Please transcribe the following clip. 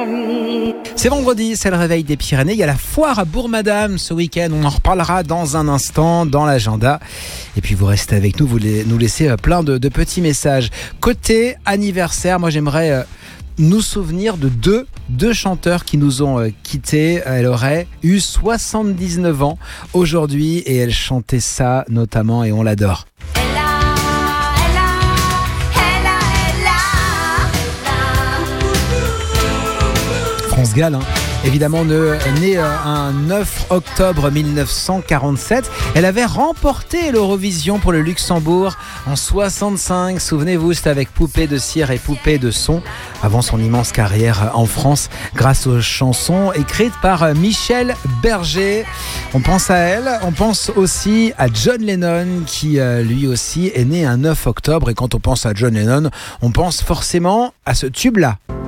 C'est vendredi, c'est le réveil des Pyrénées. Il y a la foire à Bourg-Madame ce week-end. On en reparlera dans un instant dans l'agenda. Et puis vous restez avec nous, vous nous laissez plein de petits messages. Côté anniversaire, moi j'aimerais nous souvenir de deux chanteurs qui nous ont quittés. Elle aurait eu 79 ans aujourd'hui et elle chantait ça notamment et on l'adore. France Gall, hein. Évidemment, née un 9 octobre 1947. Elle avait remporté l'Eurovision pour le Luxembourg en 65. Souvenez-vous, c'était avec Poupée de cire et Poupée de son, avant son immense carrière en France, grâce aux chansons écrites par Michel Berger. On pense à elle, on pense aussi à John Lennon, qui lui aussi est né un 9 octobre. Et quand on pense à John Lennon, on pense forcément à ce tube-là.